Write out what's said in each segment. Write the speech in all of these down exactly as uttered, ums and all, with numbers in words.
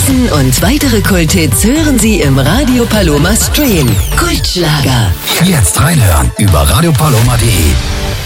Diesen und weitere Kulthits hören Sie im Radio Paloma Stream. Kultschlager. Jetzt reinhören über radio paloma punkt de.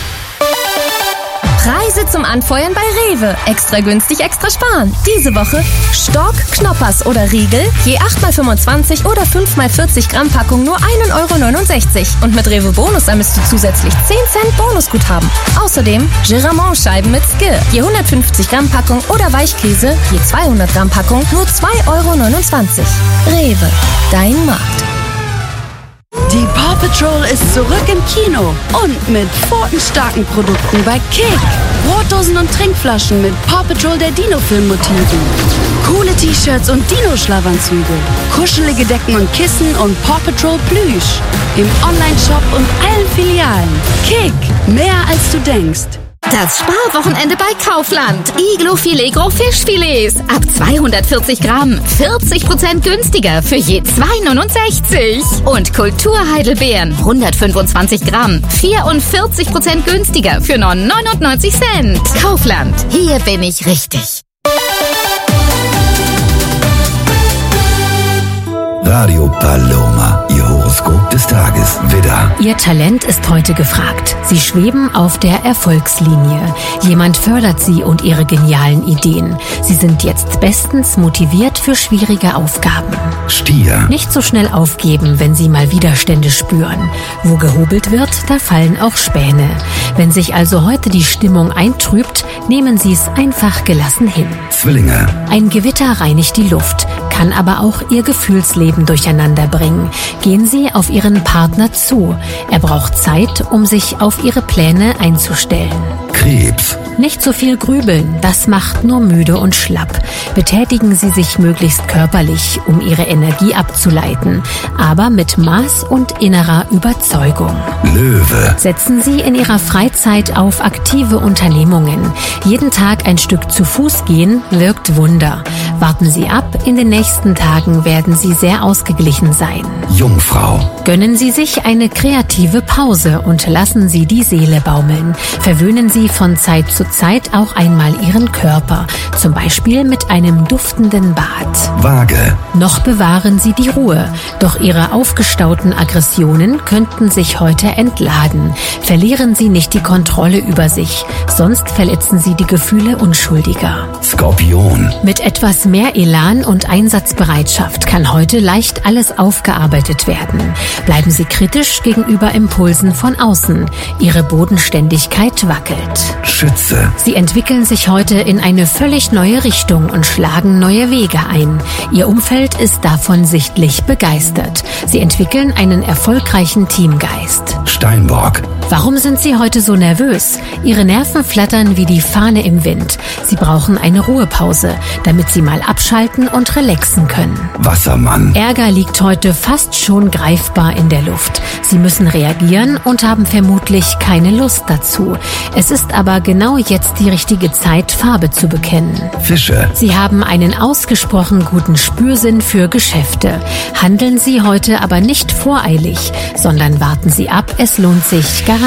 Preise zum Anfeuern bei Rewe. Extra günstig, extra sparen. Diese Woche Stork, Knoppers oder Riegel. Je acht mal fünfundzwanzig oder fünf mal vierzig Gramm Packung nur ein Euro neunundsechzig. Und mit Rewe Bonus ermisst du zusätzlich zehn Cent Bonusguthaben. Außerdem Giramont-Scheiben mit Skill. Je hundertfünfzig Gramm Packung oder Weichkäse. Je zweihundert Gramm Packung nur zwei Euro neunundzwanzig. Rewe, dein Markt. Die Paw Patrol ist zurück im Kino und mit pfotenstarken Produkten bei Kick. Brotdosen und Trinkflaschen mit Paw Patrol der Dino-Film-Motiven. Coole T-Shirts und Dino-Schlafanzüge. Kuschelige Decken und Kissen und Paw Patrol Plüsch. Im Online-Shop und allen Filialen. Kick, mehr als du denkst. Das Sparwochenende bei Kaufland. Iglo Filet Gros Fischfilets. Ab zweihundertvierzig Gramm. vierzig Prozent günstiger für je zwei Euro neunundsechzig. Und Kulturheidelbeeren. hundertfünfundzwanzig Gramm. vierundvierzig Prozent günstiger für nur neunundneunzig Cent. Kaufland. Hier bin ich richtig. Radio Paloma, Ihr Horoskop des Tages. Widder. Ihr Talent ist heute gefragt. Sie schweben auf der Erfolgslinie. Jemand fördert Sie und Ihre genialen Ideen. Sie sind jetzt bestens motiviert für schwierige Aufgaben. Stier. Nicht so schnell aufgeben, wenn Sie mal Widerstände spüren. Wo gehobelt wird, da fallen auch Späne. Wenn sich also heute die Stimmung eintrübt, nehmen Sie es einfach gelassen hin. Zwillinge. Ein Gewitter reinigt die Luft, kann aber auch Ihr Gefühlsleben durcheinander bringen. Gehen Sie auf Ihren Partner zu. Er braucht Zeit, um sich auf Ihre Pläne einzustellen. Krebs. Nicht so viel grübeln, das macht nur müde und schlapp. Betätigen Sie sich möglichst körperlich, um Ihre Energie abzuleiten, aber mit Maß und innerer Überzeugung. Löwe. Setzen Sie in Ihrer Freizeit auf aktive Unternehmungen. Jeden Tag ein Stück zu Fuß gehen wirkt Wunder. Warten Sie ab, in den nächsten Tagen werden Sie sehr ausgeglichen sein. Jungfrau. Gönnen Sie sich eine kreative Pause und lassen Sie die Seele baumeln. Verwöhnen Sie von Zeit zu Zeit auch einmal Ihren Körper, zum Beispiel mit einem duftenden Bad. Waage. Noch bewahren Sie die Ruhe, doch Ihre aufgestauten Aggressionen könnten sich heute entladen. Verlieren Sie nicht die Kontrolle über sich, sonst verletzen Sie die Gefühle Unschuldiger. Skorpion. Mit etwas mehr Elan und Einsatzbereitschaft kann heute leicht alles aufgearbeitet werden. Bleiben Sie kritisch gegenüber Impulsen von außen. Ihre Bodenständigkeit wackelt. Schütze. Sie entwickeln sich heute in eine völlig neue Richtung und schlagen neue Wege ein. Ihr Umfeld ist davon sichtlich begeistert. Sie entwickeln einen erfolgreichen Teamgeist. Steinbock. Warum sind Sie heute so nervös? Ihre Nerven flattern wie die Fahne im Wind. Sie brauchen eine Ruhepause, damit Sie mal abschalten und relaxen können. Wassermann. Ärger liegt heute fast schon greifbar in der Luft. Sie müssen reagieren und haben vermutlich keine Lust dazu. Es ist aber genau jetzt die richtige Zeit, Farbe zu bekennen. Fische. Sie haben einen ausgesprochen guten Spürsinn für Geschäfte. Handeln Sie heute aber nicht voreilig, sondern warten Sie ab, es lohnt sich garantiert.